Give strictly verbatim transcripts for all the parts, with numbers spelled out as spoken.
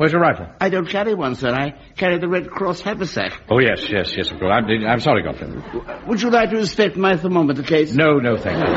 Where's your rifle? I don't carry one, sir. I carry the Red Cross haversack. Oh, yes, yes, yes, of course. I'm, I'm sorry, Godfrey. Would you like to inspect my thermometer case? No, no, thank you.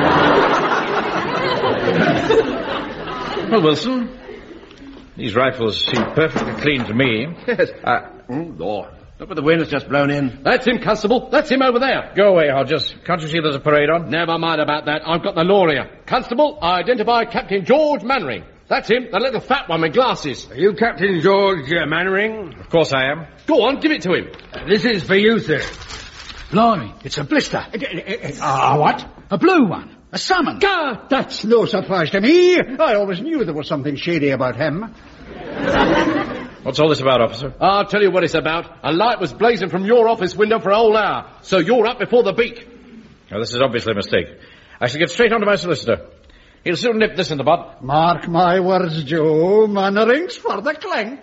Well, Wilson, these rifles seem perfectly clean to me. Yes. Uh, mm, Lord. Look what the wind has just blown in. That's him, Constable. That's him over there. Go away, Hodges. Can't you see there's a parade on? Never mind about that. I've got the law here. Constable, I identify Captain George Mannering. That's him, the little fat one with glasses. Are you Captain George uh, Mannering? Of course I am. Go on, give it to him. Uh, this is for you, sir. Blimey, it's a blister. Ah, uh, what? A blue one. A summons. God, that's no surprise to me. I always knew there was something shady about him. What's all this about, officer? I'll tell you what it's about. A light was blazing from your office window for a whole hour, so you're up before the beak. Now, this is obviously a mistake. I shall get straight on to my solicitor. He'll soon nip this in the bud. Mark my words, Joe. Mannering's for the clank.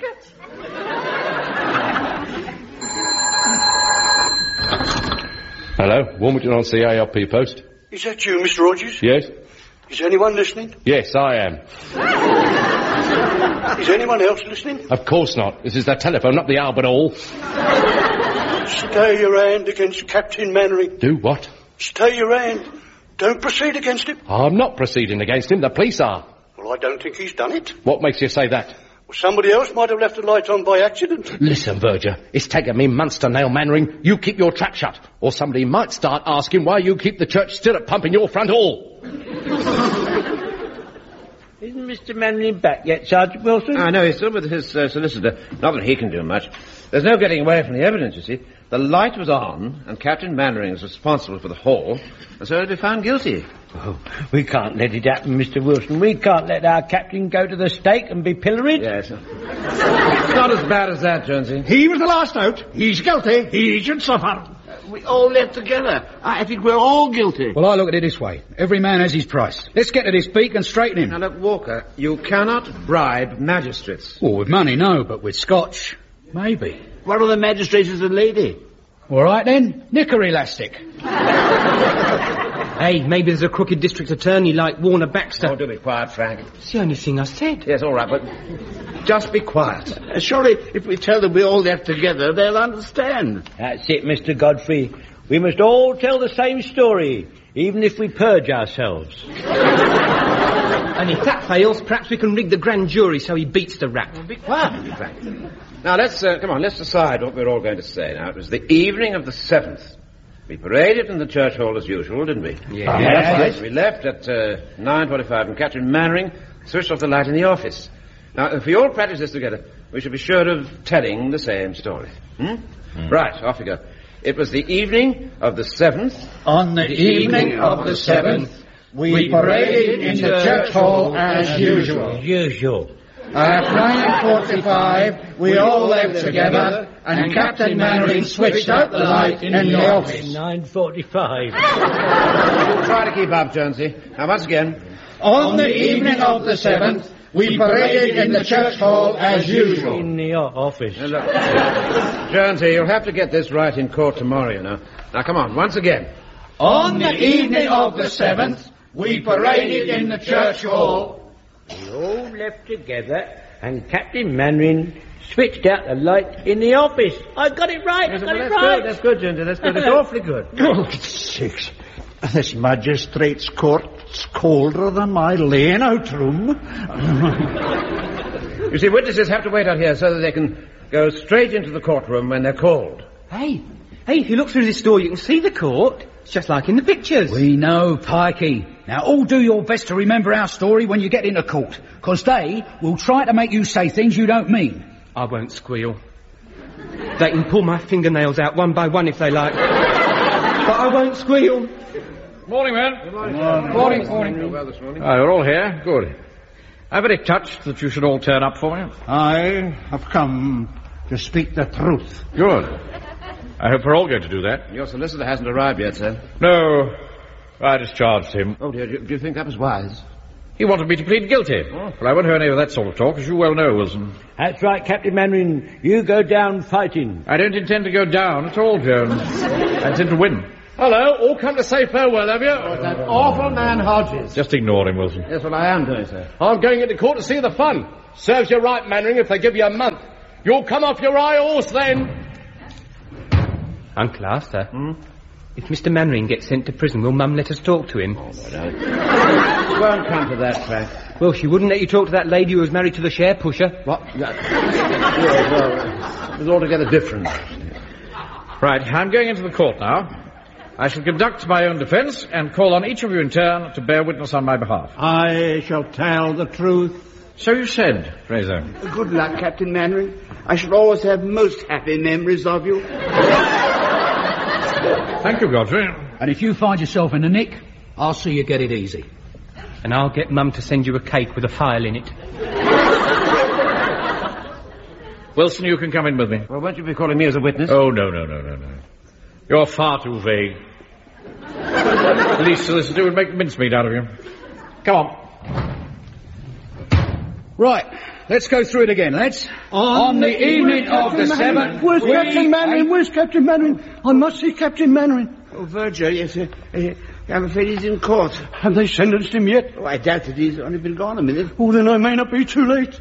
Hello, Wilmington on C A R P post. Is that you, Mister Rogers? Yes? Is anyone listening? Yes, I am. Is anyone else listening? Of course not. This is the telephone, not the Albert Hall. Stay your hand against Captain Mannering. Do what? Stay your hand. Don't proceed against him. I'm not proceeding against him. The police are. Well, I don't think he's done it. What makes you say that? Well, somebody else might have left the light on by accident. Listen, Verger, it's taken me months to nail Mannering. You keep your trap shut, or somebody might start asking why you keep the church still at pump in your front hall. Isn't Mister Mannering back yet, Sergeant Wilson? I know, he's still with his uh, solicitor. Not that he can do much. There's no getting away from the evidence, you see. The light was on, and Captain Mannering is responsible for the hall, and so he'll be found guilty. Oh, we can't let it happen, Mister Wilson. We can't let our captain go to the stake and be pilloried. Yes. It's not as bad as that, Jonesy. He was the last out. He's guilty. He should suffer. We all left together. I think we're all guilty. Well, I look at it this way. Every man has his price. Let's get to this beak and straighten him. Now, look, Walker, you cannot bribe magistrates. Well, with money, no, but with scotch, maybe. One of the magistrates is a lady. All right, then. Knicker elastic. Hey, maybe there's a crooked district attorney like Warner Baxter. Oh, do be quiet, Frank. It's the only thing I said. Yes, all right, but just be quiet. Uh, surely, if we tell them we all left together, they'll understand. That's it, Mister Godfrey. We must all tell the same story, even if we purge ourselves. And if that fails, perhaps we can rig the grand jury so he beats the rap. Well, be quiet, Frank. Now, let's, uh, come on, let's decide what we're all going to say. Now, it was the evening of the seventh. We paraded in the church hall as usual, didn't we? Yeah. Yes, yes. We left at uh, nine forty-five, and Captain Mannering switched off the light in the office. Now, if we all practice this together, we should be sure of telling the same story. Hmm? Mm. Right, off we go. It was the evening of the seventh. On the, the evening of the seventh, we, we paraded in the church hall as usual. Usual. At nine forty-five, we all left together, and Captain Mannering switched out the light in the office. nine forty-five. Try to keep up, Jonesy. Now, once again. On the evening of the seventh, we paraded in the church hall as usual. In the office. Now, look, Jonesy, you'll have to get this right in court tomorrow, you know. Now, come on, once again. On the evening of the seventh, we paraded in the church hall. We all left together, and Captain Mannering switched out the light in the office. I got it right, I got well, it that's right. Good, that's good, Jonesy, that's good. It's awfully good. Oh, six. This magistrate's court's colder than my laying out room. You see, witnesses have to wait out here so that they can go straight into the courtroom when they're called. Hey, hey, if you look through this door, you can see the court. It's just like in the pictures. We know, Pikey. Now, all do your best to remember our story when you get into court, because they will try to make you say things you don't mean. I won't squeal. They can pull my fingernails out one by one if they like. But I won't squeal. Morning, man. Good morning. Morning. Morning. morning. morning. Well this morning. Oh, you're all here? Good. I'm very touched that you should all turn up for me. I have come to speak the truth. Good. I hope we're all going to do that. Your solicitor hasn't arrived yet, sir. No. I discharged him. Oh, dear, do you, do you think that was wise? He wanted me to plead guilty. Oh. Well, I won't hear any of that sort of talk, as you well know, Wilson. That's right, Captain Mannering. You go down fighting. I don't intend to go down at all, Jones. I intend to win. Hello, all come to say farewell, have you? Oh, that awful man Hodges. Just ignore him, Wilson. That's what I am doing, sir. I'm going into court to see the fun. Serves you right, Mannering, if they give you a month. You'll come off your high horse then. Uncle Arthur, hmm? If Mister Mannering gets sent to prison, will Mum let us talk to him? Oh, no. It won't come to that, Frank. Well, she wouldn't let you talk to that lady who was married to the share pusher. What? Yeah, well, it's altogether different. Right, I'm going into the court now. I shall conduct my own defence and call on each of you in turn to bear witness on my behalf. I shall tell the truth. So you said, Fraser. Good luck, Captain Mannering. I shall always have most happy memories of you. Thank you, Godfrey. And if you find yourself in a nick, I'll see you get it easy. And I'll get Mum to send you a cake with a file in it. Wilson, you can come in with me. Well, won't you be calling me as a witness? Oh, no, no, no, no, no. You're far too vague. The least solicitor would make mincemeat out of you. Come on. Right, let's go through it again, lads. On, On the, the evening of the seventh... Where's Captain Mannering? Where's Captain Mannering? I must see Captain Mannering. Oh, Virgil, yes, uh, uh, I'm afraid he's in court. Have they sentenced him yet? Oh, I doubt it. He's only been gone a minute. Oh, then I may not be too late.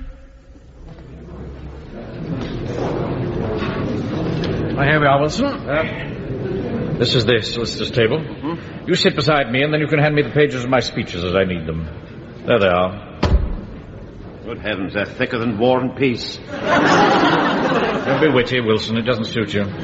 Well, here we are, Wilson. Uh, this is the solicitor's table. Mm-hmm. You sit beside me, and then you can hand me the pages of my speeches as I need them. There they are. Good heavens, they're thicker than War and Peace. Don't be witty, Wilson. It doesn't suit you.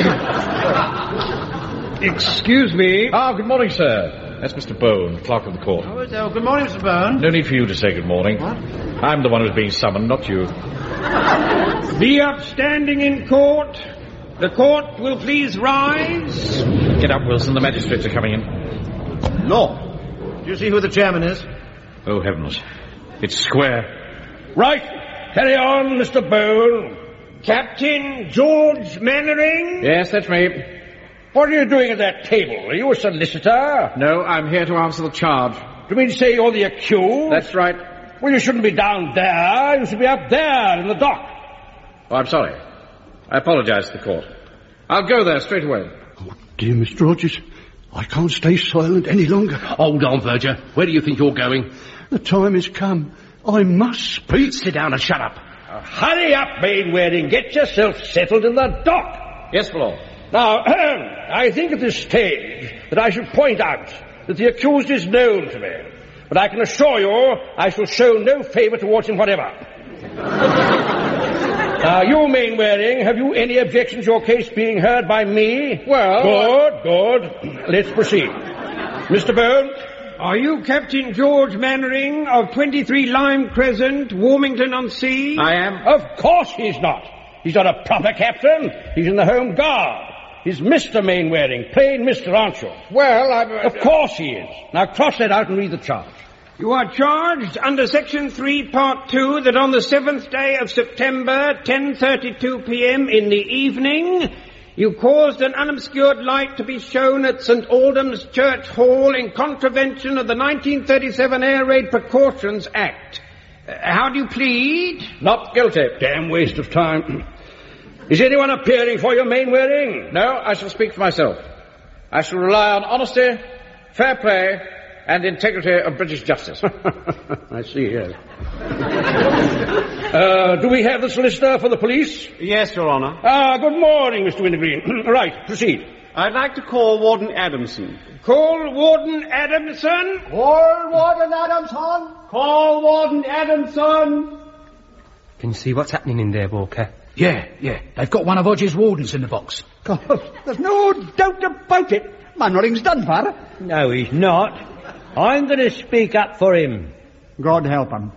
Excuse me. Ah, good morning, sir. That's Mister Bone, clerk of the court. Oh, oh, good morning, Mister Bone. No need for you to say good morning. What? I'm the one who's being summoned, not you. Be upstanding in court. The court will please rise. Get up, Wilson. The magistrates are coming in. No. Do you see who the chairman is? Oh, heavens. It's square. Right. Carry on, Mister Bone. Captain George Mannering? Yes, that's me. What are you doing at that table? Are you a solicitor? No, I'm here to answer the charge. Do you mean to say you're the accused? That's right. Well, you shouldn't be down there. You should be up there in the dock. Oh, I'm sorry. I apologise to the court. I'll go there straight away. Oh, dear Mister Rogers, I can't stay silent any longer. Hold on, Verger. Where do you think you're going? The time has come. I must speak. Sit down and shut up. Uh, hurry up, Mainwaring. Get yourself settled in the dock. Yes, my lord. Now, I think at this stage that I should point out that the accused is known to me. But I can assure you I shall show no favour towards him whatever. Now, you, Mainwaring, have you any objections to your case being heard by me? Well... Good, good. Let's proceed. Mister Bone? Are you Captain George Mannering of twenty-three Lime Crescent, Warmington-on-Sea? I am. Of course he's not. He's not a proper captain. He's in the Home Guard. He's Mister Mainwaring, plain Mister, aren't you? Well, I'm... Uh, of course he is. Now cross that out and read the charge. You are charged under Section three, Part two, that on the seventh day of September, ten thirty-two p.m. in the evening, you caused an unobscured light to be shown at St Aldham's Church Hall in contravention of the nineteen thirty-seven Air Raid Precautions Act. Uh, how do you plead? Not guilty. Damn waste of time. Is anyone appearing for you, Mainwaring? No, I shall speak for myself. I shall rely on honesty, fair play, and integrity of British justice. I see, yes. uh, do we have the solicitor for the police? Yes, Your Honour. Ah, good morning, Mister Wintergreen. Right, proceed. I'd like to call Warden Adamson. Call Warden Adamson. Call Warden Adamson. Call Warden Adamson. Can you see what's happening in there, Walker? Yeah, yeah. They've got one of Hodge's wardens in the box. God, there's no doubt about it. Mannering's done, Father. No, he's not. I'm going to speak up for him. God help him.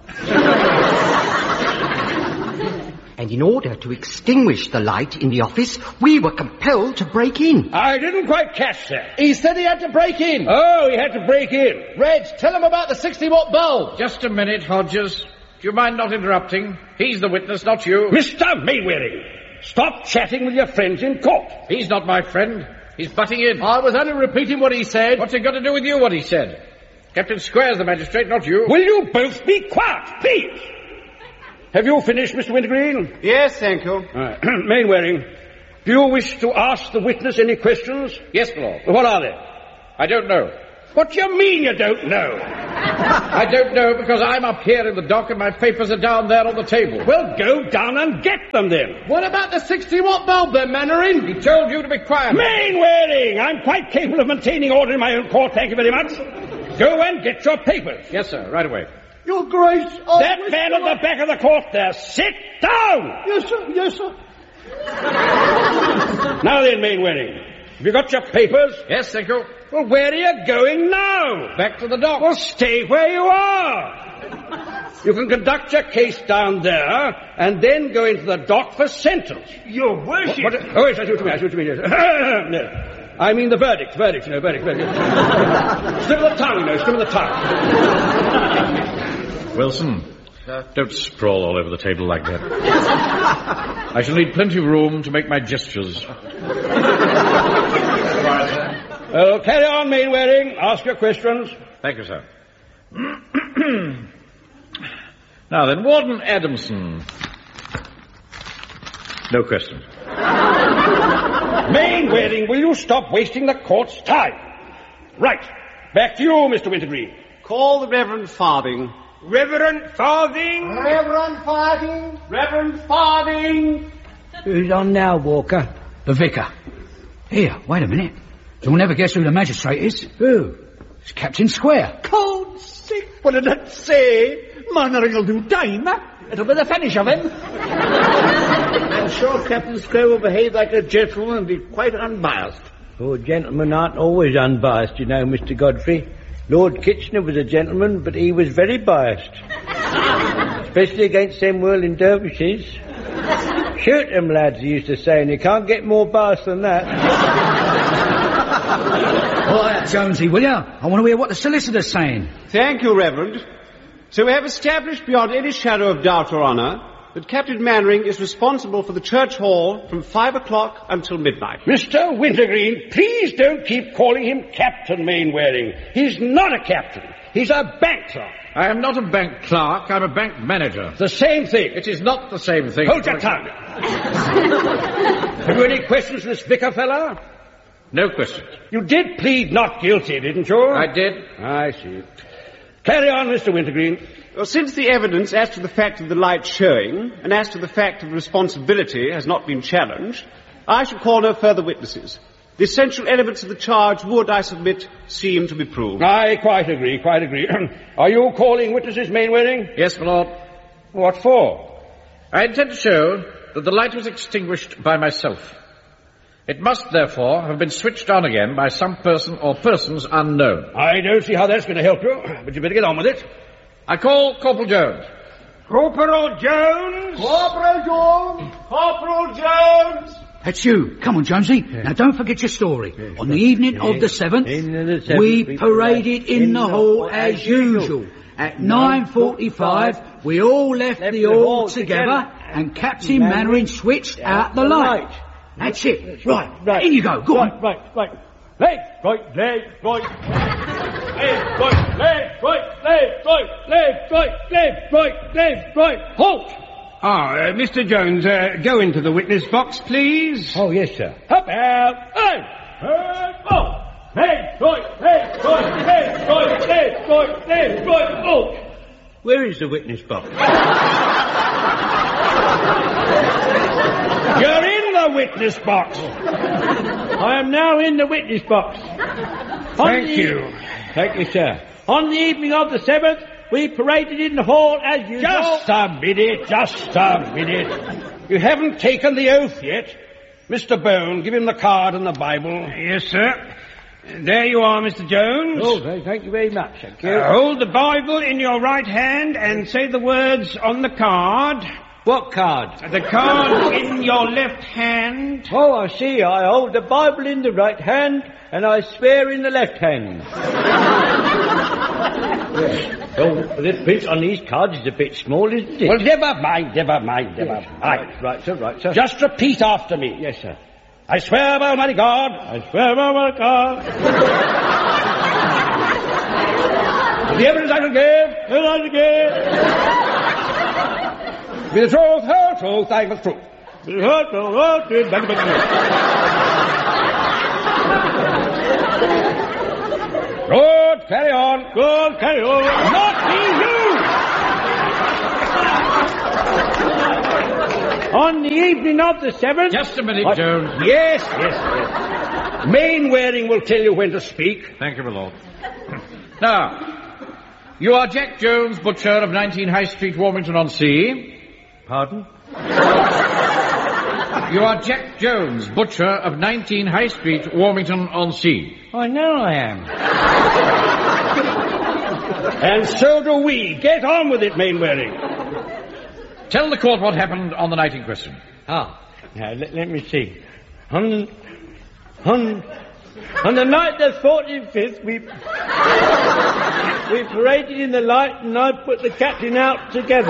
And in order to extinguish the light in the office, we were compelled to break in. I didn't quite catch that. He said he had to break in. Oh, he had to break in. Reg, tell him about the sixty watt bulb. Just a minute, Hodges. Do you mind not interrupting? He's the witness, not you. Mister Mainwaring, stop chatting with your friends in court. He's not my friend. He's butting in. I was only repeating what he said. What's it got to do with you, what he said? Captain Square's the magistrate, not you. Will you both be quiet, please? Have you finished, Mister Wintergreen? Yes, thank you. Right. Mainwaring, do you wish to ask the witness any questions? Yes, my lord. What are they? I don't know. What do you mean you don't know? I don't know, because I'm up here in the dock and my papers are down there on the table. Well, go down and get them then. What about the sixty watt bulb then, Mannering? He told you to be quiet. Mainwaring! I'm quite capable of maintaining order in my own court, thank you very much. Go and get your papers. Yes, sir, right away. Your Grace, I That wish man to- at the back of the court there, sit down! Yes, sir, yes, sir. Now then, Mainwaring, have you got your papers? Yes, thank you. Well, where are you going now? Back to the dock. Well, stay where you are. You can conduct your case down there and then go into the dock for sentence. Your worship. What, what, oh, yes, I see what you mean, I see what you mean. Yes. No. I mean the verdict, verdict, you know, verdict, verdict. Slip of the tongue, you know, slip of the tongue. Wilson, don't sprawl all over the table like that. I shall need plenty of room to make my gestures. Well, carry on, Mainwaring. Ask your questions. Thank you, sir. Now then, Warden Adamson. No question. Mainwaring, will you stop wasting the court's time? Right. Back to you, Mister Wintergreen. Call the Reverend Farthing. Reverend Farthing. Reverend Farthing. Reverend Farthing. Who's on now, Walker? The vicar. Here, wait a minute. You'll never guess who the magistrate is. Who? It's Captain Square. Cold sick. What did that say? Mannering will do time. It'll be the finish of him. I'm sure Captain Square will behave like a gentleman and be quite unbiased. Oh, gentlemen aren't always unbiased, you know, Mister Godfrey. Lord Kitchener was a gentleman, but he was very biased. Especially against them whirling dervishes. Shoot them, lads, he used to say, and you can't get more biased than that. Quiet, Jonesy, will you? I want to hear what the solicitor's saying. Thank you, Reverend. So we have established beyond any shadow of doubt, Your Honour, that Captain Mannering is responsible for the church hall from five o'clock until midnight. Mister Wintergreen, please don't keep calling him Captain Mainwaring. He's not a captain. He's a bank clerk. I am not a bank clerk, I'm a bank manager. The same thing. It is not the same thing. Hold your tongue. Have you any questions for this vicar fella? No questions. You did plead not guilty, didn't you? I did. I see. Carry on, Mister Wintergreen. Well, since the evidence as to the fact of the light showing and as to the fact of responsibility has not been challenged, I shall call no further witnesses. The essential elements of the charge would, I submit, seem to be proved. I quite agree, quite agree. Are you calling witnesses, Mainwaring? Yes, my lord. What for? I intend to show that the light was extinguished by myself. It must, therefore, have been switched on again by some person or persons unknown. I don't see how that's going to help you, but you better get on with it. I call Corporal Jones. Corporal Jones! Corporal Jones! Corporal Jones! That's you. Come on, Jonesy. Now, don't forget your story. On the evening of the seventh, we paraded in the hall as usual. At nine forty-five, we all left the hall together, and Captain Mannering switched out the light. That's it. Right, right. In you go. Go on. Right, right. Left, right, left, right. Left, right, left, right, left, right, left, right, left, right, left, right. Halt! Ah, uh, Mister Jones, uh, go into the witness box, please. Oh, yes, sir. Up, out, hey! Hey, oh! Left, right, left, right, left, right, left, right, left, right, halt! Where is the witness box? You're in the witness box. I am now in the witness box. Thank you. Thank you, sir. On the evening of the seventh, we paraded in the hall as usual. Just a minute, just a minute. You haven't taken the oath yet. Mister Bone, give him the card and the Bible. Yes, sir. There you are, Mister Jones. Oh, thank you very much. Thank you. Uh, hold the Bible in your right hand and say the words on the card. What card? The card in your left hand. Oh, I see. I hold the Bible in the right hand and I swear in the left hand. Yes. Oh, this print on these cards is a bit small, isn't it? Well, never mind, never mind, never Yes. mind. Right, right, sir, right, sir. Just repeat after me. Yes, sir. I swear by Almighty God. I swear by Almighty God. The evidence I shall give, evidence I shall give. Be the truth, whole truth, nothing but truth. Be the whole truth, whole truth, nothing but truth. Good. carry on. Good, carry on. Not you! On the evening of the seventh... Just a minute, What? Jones. Yes, yes, yes. Mainwaring will tell you when to speak. Thank you, my lord. Now, you are Jack Jones, butcher of nineteen High Street, Warmington-on-Sea. Pardon? You are Jack Jones, butcher of nineteen High Street, Warmington-on-Sea. I know I am. And so do we. Get on with it, Mainwaring. Tell the court what happened on the night in question. Ah, now let, let me see. On, on, on the night of the forty-fifth, we we paraded in the light, and I put the captain out together.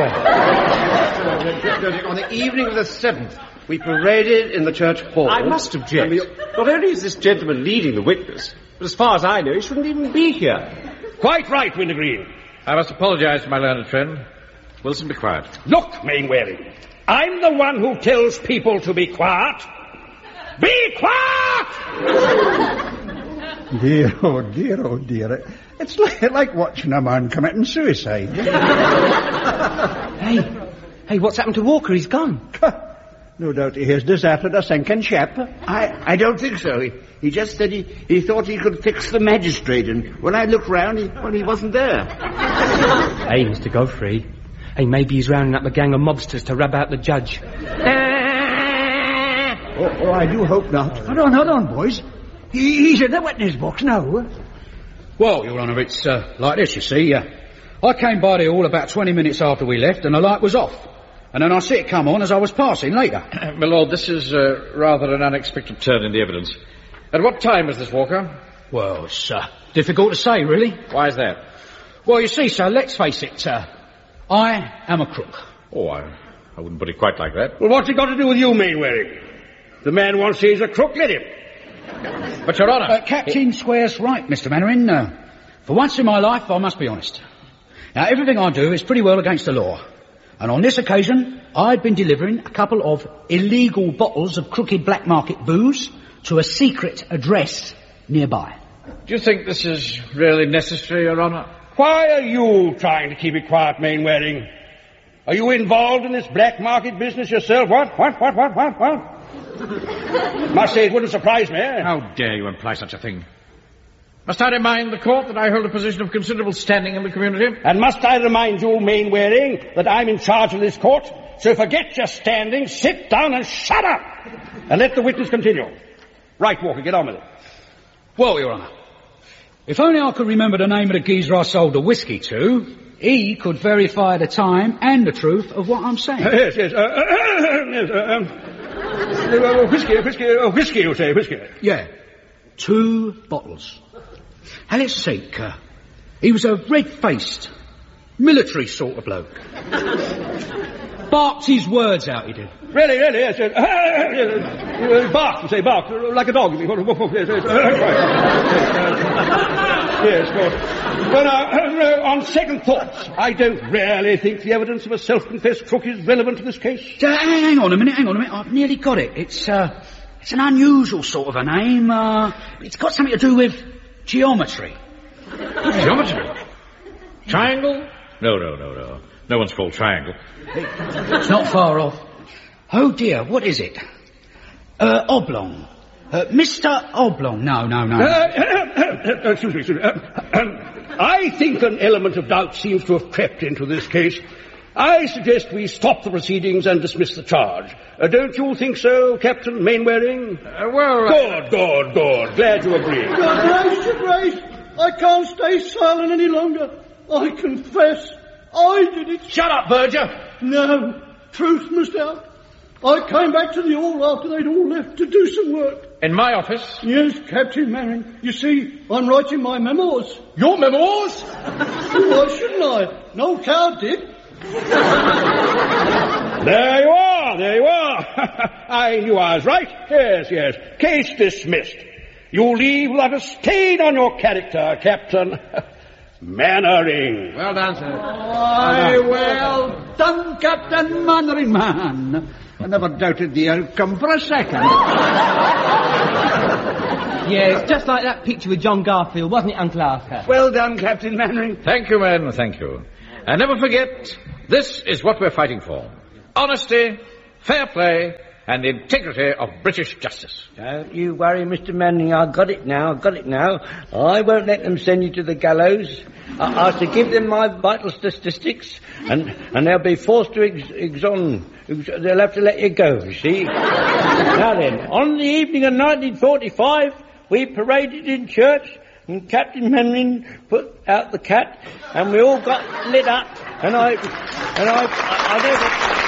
On the evening of the seventh, we paraded in the church hall. I must object. Not only is this gentleman leading the witness, but as far as I know, he shouldn't even be here. Quite right, Wintergreen. I must apologize to my learned friend. Wilson, be quiet. Look, Mainwaring, I'm the one who tells people to be quiet. Be quiet! Dear, oh dear, oh dear. It's like, like watching a man committing suicide. Hey, hey, what's happened to Walker? He's gone. No doubt he has deserted a sinking ship. I, I don't think so. He, he just said he, he thought he could fix the magistrate, and when I looked round, he, well, he wasn't there. Hey, Mister Godfrey. Hey, maybe he's rounding up a gang of mobsters to rub out the judge. Oh, oh, I do hope not. Hold on, hold on, boys. He, he's in the witness box now. Well, Your Honour, it's uh, like this, you see. Uh, I came by the hall about twenty minutes after we left, and the light was off. And then I see it come on as I was passing later. My lord, this is uh, rather an unexpected turn in the evidence. At what time was this, Walker? Well, it's uh, difficult to say, really. Why is that? Well, you see, sir, let's face it. Uh, I am a crook. Oh, I, I wouldn't put it quite like that. Well, what's it got to do with you, Mainwaring? The man wants to see he's a crook, let him. But, Your Honour... Uh, Captain Square's right, Mister Mannering. Uh, for once in my life, I must be honest. Now, everything I do is pretty well against the law. And on this occasion, I'd been delivering a couple of illegal bottles of crooked black market booze to a secret address nearby. Do you think this is really necessary, Your Honour? Why are you trying to keep it quiet, Mainwaring? Are you involved in this black market business yourself? What? What? What? What? What? What? Must say it wouldn't surprise me. How dare you imply such a thing? Must I remind the court that I hold a position of considerable standing in the community? And must I remind you, Mainwaring, that I'm in charge of this court? So forget your standing, sit down and shut up! And let the witness continue. Right, Walker, get on with it. Well, Your Honour, if only I could remember the name of the geezer I sold the whiskey to, he could verify the time and the truth of what I'm saying. Uh, yes, yes. Uh, uh, yes uh, um, uh, whiskey, whiskey, uh, whiskey, you say, whiskey. Yeah, two bottles. And let's see, uh, he was a red-faced, military sort of bloke. Barked his words out, he did. Really, really, yes, yes. Uh, yes, uh, bark, you say, bark, like a dog. Yes, yes, yes, yes, of course. But uh, uh, on second thoughts, I don't really think the evidence of a self-confessed crook is relevant to this case. Uh, hang on a minute, hang on a minute. I've nearly got it. It's, uh, it's an unusual sort of a name. Uh, it's got something to do with geometry. Geometry? Triangle? No, no, no, no. No one's called Triangle. It's not far off. Oh dear, what is it? Uh, oblong. Uh, Mister Oblong. No, no, no. Uh, uh, excuse me, excuse me. Uh, um, I think an element of doubt seems to have crept into this case. I suggest we stop the proceedings and dismiss the charge. Uh, don't you think so, Captain Mainwaring? Uh, well... Good, good, good. Glad you agree. Your Grace, Your Grace, I can't stay silent any longer. I confess, I did it. Shut up, Berger. No, truth must out. I came back to the hall after they'd all left to do some work. In my office? Yes, Captain Mannering. You see, I'm writing my memoirs. Your memoirs? Why shouldn't I? No cow did. There you are, there you are. I knew I was right. Yes, yes. Case dismissed. You leave without a stain on your character, Captain Mannering. Well done, sir. Aye, well done, Captain Mannering, man. I never doubted the outcome for a second. Yeah, it's just like that picture with John Garfield, wasn't it, Uncle Arthur? Well done, Captain Mannering. Thank you, men, thank you. And never forget, this is what we're fighting for. Honesty, fair play, and the integrity of British justice. Don't you worry, Mister Manning. I've got it now. I've got it now. I won't let them send you to the gallows. I, I shall give them my vital statistics, and, and they'll be forced to ex- exon. Ex- they'll have to let you go, you see. Now then, on the evening of nineteen forty-five, we paraded in church, and Captain Mannering put out the cat, and we all got lit up, and I... and I... I, I never...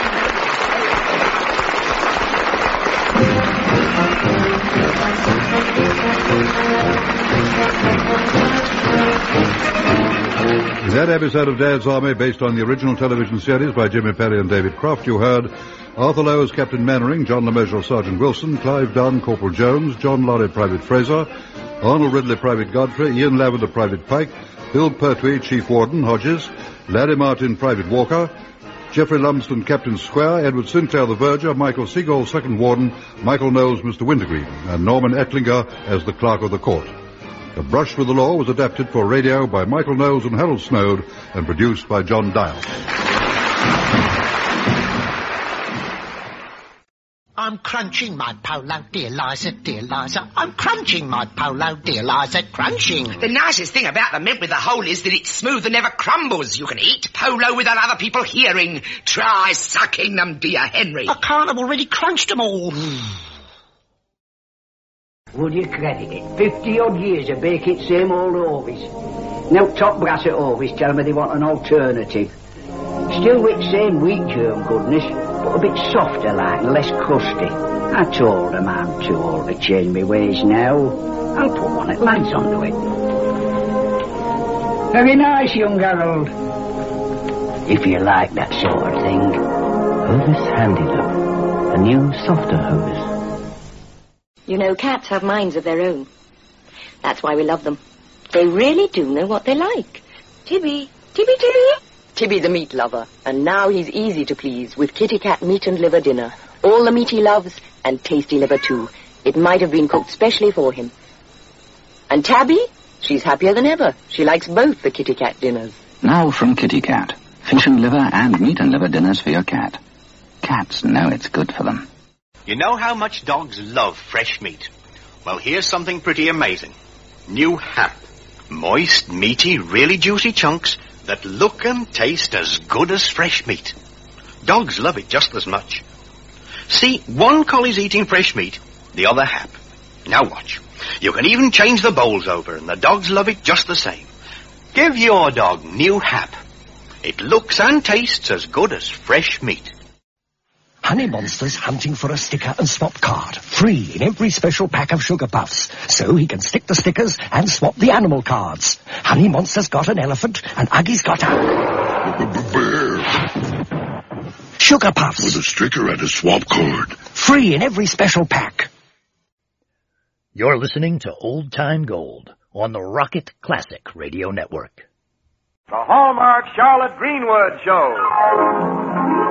In that episode of Dad's Army, based on the original television series by Jimmy Perry and David Croft, you heard Arthur Lowe as Captain Mannering, John LeMessurier as Sergeant Wilson, Clive Dunn, Corporal Jones, John Lorry, Private Fraser, Arnold Ridley, Private Godfrey, Ian Lavender, Private Pike, Bill Pertwee, Chief Warden, Hodges, Larry Martin, Private Walker, Geoffrey Lumsden, Captain Square, Edward Sinclair, the Verger, Michael Seagull, Second Warden, Michael Knowles, Mister Wintergreen, and Norman Ettlinger as the Clerk of the Court. A Brush with the Law was adapted for radio by Michael Knowles and Harold Snowd and produced by John Dial. I'm crunching my polo, dear Liza, dear Liza. I'm crunching my polo, dear Liza, crunching. The nicest thing about the mint with the hole is that it's smooth and never crumbles. You can eat polo without other people hearing. Try sucking them, dear Henry. I can't, I've already crunched them all. Would you credit it? Fifty-odd years of baking same old Orvis. Now top brass at Orvis tell me they want an alternative. Still with same wheat germ goodness, but a bit softer like and less crusty. I told them I'm too old to change my ways now. I'll put one at lads onto it. Very nice, young Harold. If you like that sort of thing. Hovis Handy Look. A new, softer Hovis. You know, cats have minds of their own. That's why we love them. They really do know what they like. Tibby, Tibby, Tibby. Tibby the meat lover, and now he's easy to please with Kitty Cat meat and liver dinner. All the meat he loves, and tasty liver too. It might have been cooked specially for him. And Tabby, she's happier than ever. She likes both the Kitty Cat dinners. Now from Kitty Cat. Fish and liver and meat and liver dinners for your cat. Cats know it's good for them. You know how much dogs love fresh meat? Well, here's something pretty amazing. New Hap. Moist, meaty, really juicy chunks that look and taste as good as fresh meat. Dogs love it just as much. See, one collie's eating fresh meat, the other Hap. Now watch. You can even change the bowls over, and the dogs love it just the same. Give your dog New Hap. It looks and tastes as good as fresh meat. Honey Monster's hunting for a sticker and swap card, free in every special pack of Sugar Puffs, so he can stick the stickers and swap the animal cards. Honey Monster's got an elephant, and Uggy's got a... bear. Sugar Puffs. With a sticker and a swap card. Free in every special pack. You're listening to Old Time Gold on the Rocket Classic Radio Network. The Hallmark Charlotte Greenwood Show.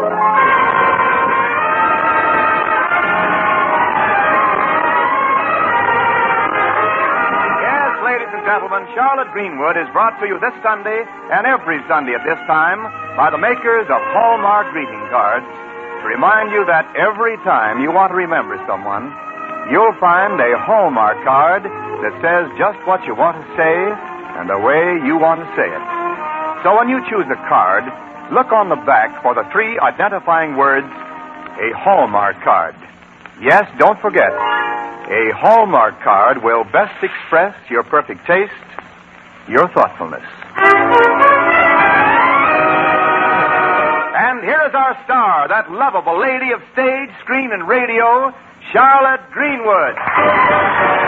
Ladies and gentlemen, Charlotte Greenwood is brought to you this Sunday and every Sunday at this time by the makers of Hallmark greeting cards to remind you that every time you want to remember someone, you'll find a Hallmark card that says just what you want to say and the way you want to say it. So when you choose a card, look on the back for the three identifying words, a Hallmark card. Yes, don't forget, a Hallmark card will best express your perfect taste, your thoughtfulness. And here is our star, that lovable lady of stage, screen, and radio, Charlotte Greenwood.